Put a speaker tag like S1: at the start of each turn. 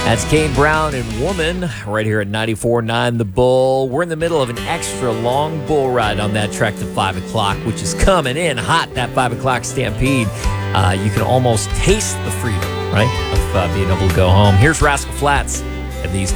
S1: That's Kane Brown and Woman right here at 94.9 The Bull. We're in the middle of an extra long bull ride on that track to 5 o'clock, which is coming in hot, that 5 o'clock stampede. You can almost taste the freedom, right, of being able to go home. Here's Rascal Flatts and these